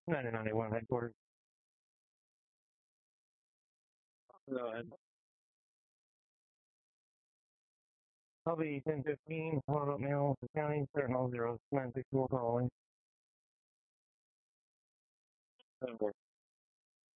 9091 headquarters. Go ahead. I'll be 1015, hold up mail, county, certain all zeros, 964 calling. 7-4.